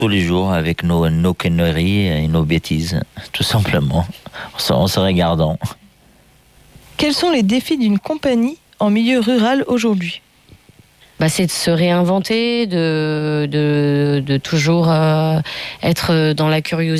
tous les jours avec nos conneries et nos bêtises, tout simplement, en se regardant. Quels sont les défis d'une compagnie en milieu rural aujourd'hui ? C'est de se réinventer, de toujours être dans la curiosité.